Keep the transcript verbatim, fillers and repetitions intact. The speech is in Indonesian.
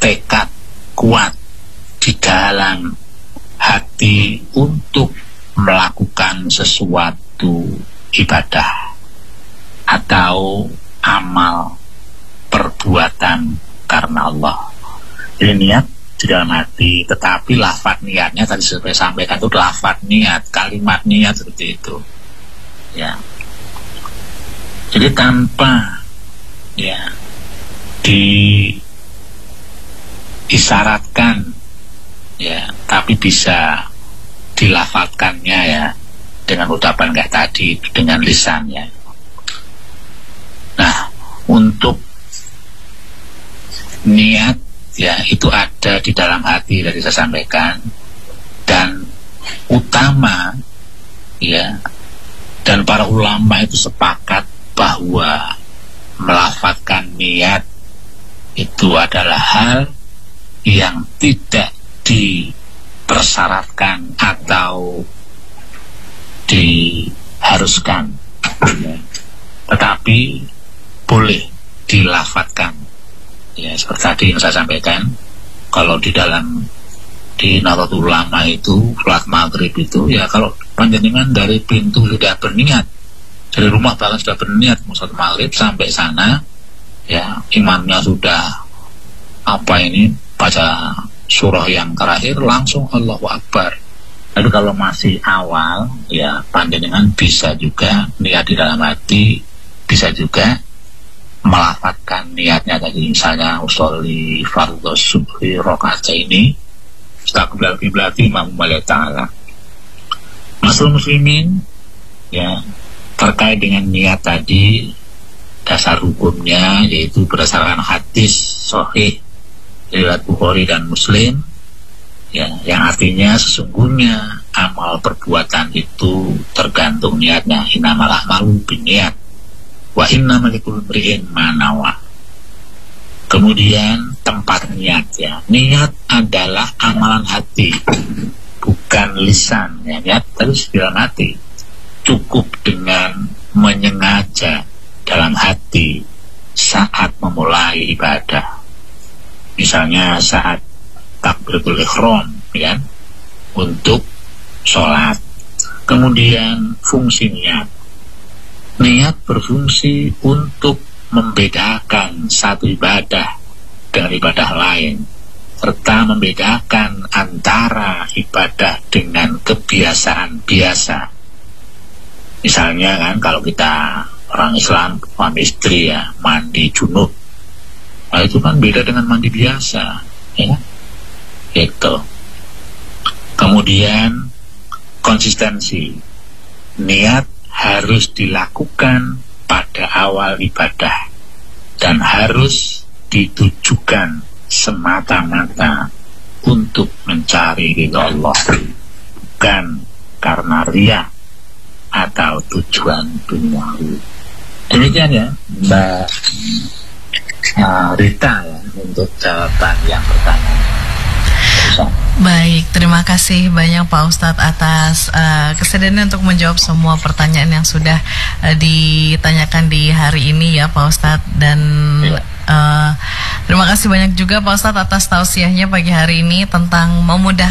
tekad kuat di dalam hati untuk melakukan sesuatu ibadah atau amal perbuatan karena Allah. Jadi niat di dalam hati, tetapi lafaz niatnya tadi saya sampaikan itu lafaz niat, kalimat niat seperti itu. Ya. Jadi tanpa ya diisyaratkan ya, tapi bisa dilafalkannya ya dengan ucapan kayak tadi dengan lisannya. Nah, untuk niat ya itu ada di dalam hati dari saya sampaikan, dan utama ya, dan para ulama itu sepakat bahwa melafalkan niat itu adalah hal yang tidak dipersyaratkan atau diharuskan ya, tetapi boleh dilafalkan ya, seperti tadi yang saya sampaikan. Kalau di dalam di Nahdlatul Ulama itu sholat maghrib itu ya, kalau panjenengan dari pintu sudah berniat, dari rumah bahkan sudah berniat mau sholat maghrib, sampai sana ya imamnya sudah apa ini baca surah yang terakhir, langsung Allahu Akbar. Lalu kalau masih awal ya panjenengan bisa juga niat di dalam hati, bisa juga melafalkan niatnya tadi, misalnya usolli fardhu subhi rakaat ini istaqbal qiblati imam Allah taala. Masul muslimin ya, terkait dengan niat tadi, dasar hukumnya yaitu berdasarkan hadis sahih riwayat Bukhari dan Muslim ya, yang artinya sesungguhnya amal perbuatan itu tergantung niatnya. Innamal a'malu binniyat wa innamal likulli imri'in ma nawa. Kemudian tempat niat ya, niat adalah amalan hati, bukan lisan ya. Niat terus dalam hati, cukup dengan menyengaja dalam hati saat memulai ibadah, misalnya saat takbiratul ihram ya, untuk sholat. Kemudian fungsi niat, niat berfungsi untuk membedakan satu ibadah dengan ibadah lain, serta membedakan antara ibadah dengan kebiasaan biasa. Misalnya kan kalau kita orang Islam, suami istri ya, mandi junub, nah itu kan beda dengan mandi biasa ya, itu. Kemudian konsistensi, niat harus dilakukan pada awal ibadah dan harus ditujukan semata-mata untuk mencari ridha Allah, bukan karena riya atau tujuan duniawi. Demikian ya Mbak uh, Rita ya, untuk jawaban yang pertama. Baik, terima kasih banyak Pak Ustadz atas uh, kesediaannya untuk menjawab semua pertanyaan yang sudah uh, ditanyakan di hari ini ya Pak Ustadz. Dan uh, terima kasih banyak juga Pak Ustadz atas tausiahnya pagi hari ini tentang memudahkan